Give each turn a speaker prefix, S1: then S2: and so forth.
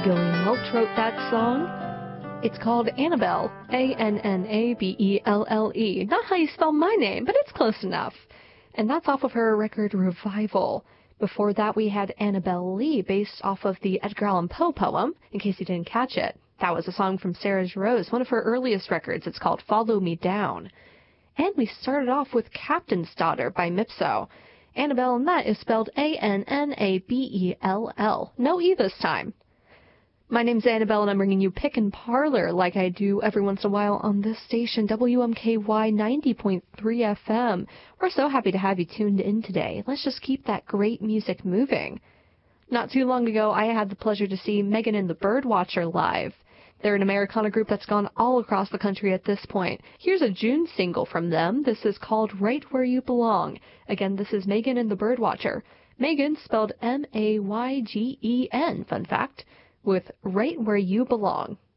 S1: Gillian Welch wrote that song. It's called Annabelle, Annabelle. Not how you spell my name, but it's close enough. And that's off of her record Revival. Before that, we had Annabelle Lee, based off of the Edgar Allan Poe poem, in case you didn't catch it. That was a song from Sarah's Rose, one of her earliest records. It's called Follow Me Down. And we started off with Captain's Daughter by Mipso. Annabelle, and that is spelled Annabell. No E this time. My name's Annabelle, and I'm bringing you Pick and Parlor like I do every once in a while on this station, WMKY 90.3 FM. We're so happy to have you tuned in today. Let's just keep that great music moving. Not too long ago, I had the pleasure to see Megan and the Birdwatcher live. They're an Americana group that's gone all across the country at this point. Here's a June single from them. This is called Right Where You Belong. Again, this is Megan and the Birdwatcher. Megan spelled M-A-Y-G-E-N, fun fact, with Right Where You Belong.